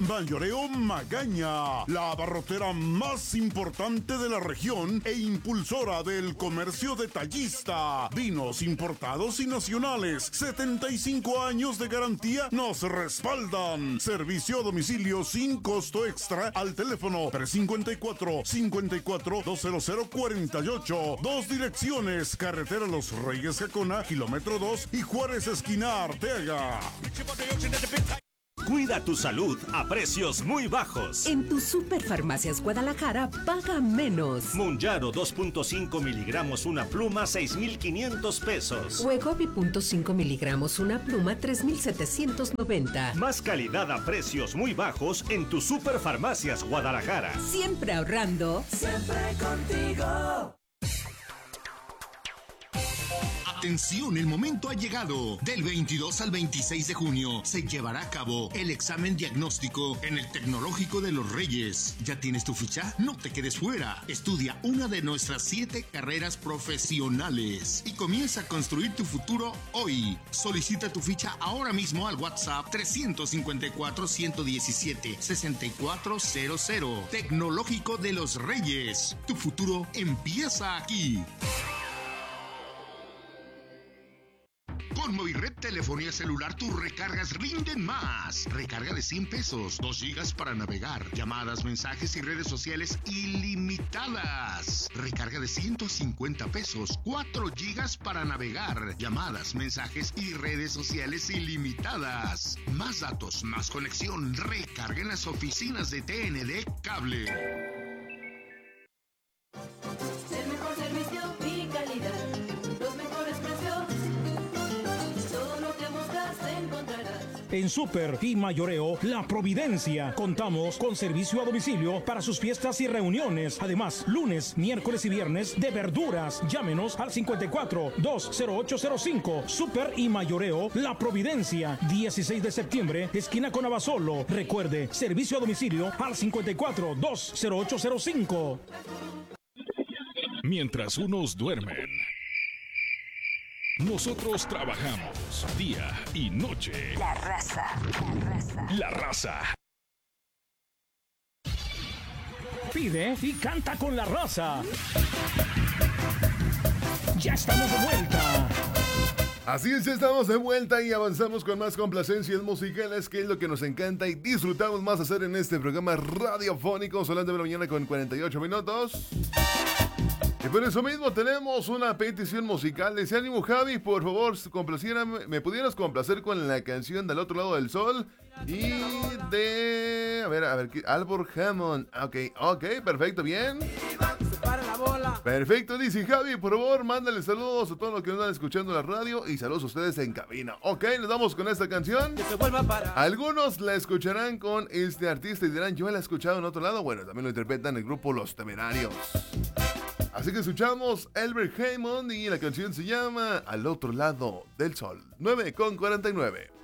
Mayoreo Magaña, la abarrotera más importante de la región e impulsora del comercio detallista. Vinos importados y nacionales, 75 años de garantía nos respaldan. Servicio a domicilio sin costo extra al teléfono 354-54-20048. Dos direcciones, carretera Los Reyes Jacona, kilómetro 2 y Juárez esquina Arteaga. Cuida tu salud a precios muy bajos. En tu Superfarmacias Guadalajara, paga menos. Monjaro 2.5 miligramos una pluma, 6,500 pesos. Wegovy 0.5 miligramos una pluma, 3,790. Más calidad a precios muy bajos en tu Superfarmacias Guadalajara. Siempre ahorrando. Siempre contigo. Atención, el momento ha llegado. Del 22 al 26 de junio se llevará a cabo el examen diagnóstico en el Tecnológico de los Reyes. ¿Ya tienes tu ficha? No te quedes fuera. Estudia una de nuestras 7 carreras profesionales y comienza a construir tu futuro hoy. Solicita tu ficha ahora mismo al WhatsApp 354-117-6400. Tecnológico de los Reyes. Tu futuro empieza aquí. Con Movirred Telefonía Celular tus recargas rinden más. Recarga de 100 pesos, 2 gigas para navegar, llamadas, mensajes y redes sociales ilimitadas. Recarga de 150 pesos, 4 gigas para navegar, llamadas, mensajes y redes sociales ilimitadas. Más datos, más conexión. Recarga en las oficinas de TND Cable. El mejor servicio y calidad. Los mejores precios. Todo lo que buscas encontrarás. En Super y Mayoreo La Providencia contamos con servicio a domicilio para sus fiestas y reuniones. Además, lunes, miércoles y viernes de verduras. Llámenos al 54-20805. Super y Mayoreo La Providencia, 16 de septiembre, esquina con Abasolo. Recuerde, servicio a domicilio al 54-20805. Mientras unos duermen, nosotros trabajamos día y noche. La raza. La raza. Pide y canta con la raza. Ya estamos de vuelta. Así es, ya estamos de vuelta y avanzamos con más complacencias musicales, que es lo que nos encanta y disfrutamos más hacer en este programa radiofónico. Son las 9 de la mañana con 48 minutos. Y por eso mismo tenemos una petición musical. Dice: ánimo, Javi, por favor, me pudieras complacer con la canción Del Otro Lado del Sol y de... A ver, Albor Hammond. Ok, perfecto, bien. Perfecto, dice Javi, por favor, mándale saludos a todos los que nos están escuchando en la radio y saludos a ustedes en cabina. Ok, nos vamos con esta canción. Algunos la escucharán con este artista y dirán: yo la he escuchado en otro lado. Bueno, también lo interpretan el grupo Los Temerarios. Así que escuchamos Albert Hammond y la canción se llama Al Otro Lado del Sol. 9:49.